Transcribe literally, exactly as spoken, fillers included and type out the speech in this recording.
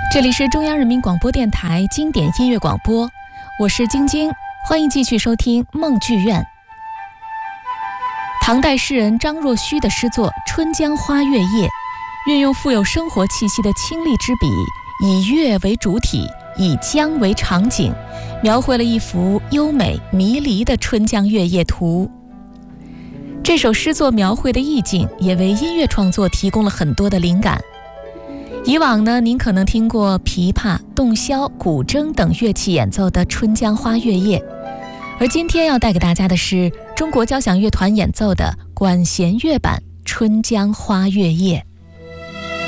这里是中央人民广播电台经典音乐广播，我是晶晶，欢迎继续收听梦剧院。唐代诗人张若虚的诗作《春江花月夜》，运用富有生活气息的清丽之笔，以月为主体，以江为场景，描绘了一幅优美迷离的春江月夜图。这首诗作描绘的意境也为音乐创作提供了很多的灵感。以往呢，您可能听过琵琶、洞箫、古筝等乐器演奏的《春江花月夜》，而今天要带给大家的是中国交响乐团演奏的管弦乐版《春江花月夜》。